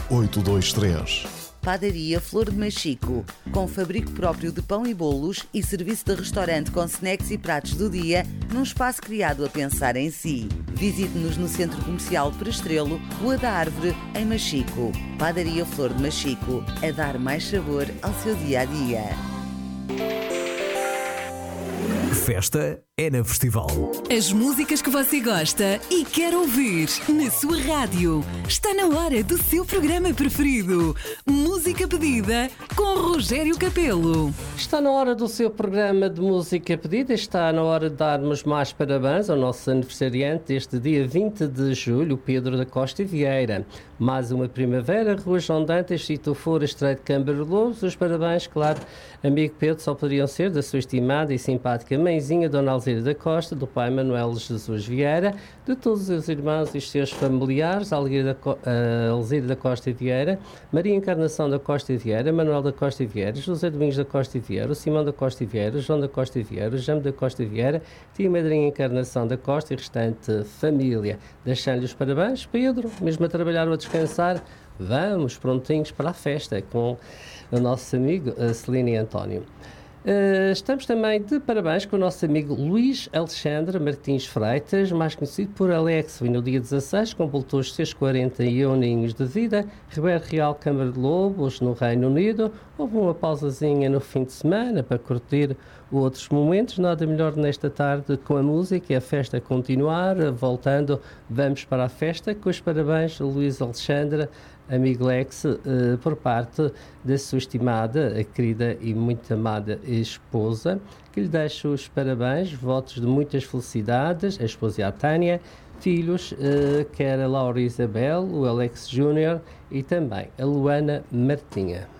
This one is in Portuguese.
823. Padaria Flor de Machico, com fabrico próprio de pão e bolos e serviço de restaurante com snacks e pratos do dia, num espaço criado a pensar em si. Visite-nos no Centro Comercial Perestrelo, Rua da Árvore, em Machico. Padaria Flor de Machico, a dar mais sabor ao seu dia-a-dia. Festa é na Festival. As músicas que você gosta e quer ouvir na sua rádio. Está na hora do seu programa preferido. Música Pedida com Rogério Capelo. Está na hora do seu programa de música pedida. Está na hora de darmos mais parabéns ao nosso aniversariante deste dia 20 de julho, Pedro da Costa Vieira. Mais uma primavera, Rua João Dantas, Sítio Fora, Estreito de Câmara de Lobos. Os parabéns, claro, amigo Pedro, só poderiam ser da sua estimada e simpática mãezinha, Dona Alzira da Costa, do pai Manuel Jesus Vieira, de todos os irmãos e os seus familiares, Alzira da Costa Vieira, Maria Encarnação da Costa Vieira, Manuel da Costa Vieira, José Domingos da Costa Vieira, o Simão da Costa Vieira, João da Costa Vieira, o Jame da Costa Vieira, tia Madrinha Encarnação da Costa e restante família. Deixando-lhe os parabéns, Pedro, mesmo a trabalhar ou a descansar, vamos prontinhos para a festa com o nosso amigo Celina e António. Estamos também de parabéns com o nosso amigo Luís Alexandre Martins Freitas, mais conhecido por Alex. No dia 16 completou os seus 41 aninhos de vida. Ribeiro Real, Câmara de Lobos, no Reino Unido. Houve uma pausazinha no fim de semana para curtir outros momentos. Nada melhor nesta tarde com a música e a festa continuar. Voltando, vamos para a festa com os parabéns Luís Alexandre, amigo Lex, por parte da sua estimada, querida e muito amada esposa, que lhe deixo os parabéns, votos de muitas felicidades, a esposa e a Tânia, filhos, que era a Laura Isabel, o Alex Júnior e também a Luana Martinha.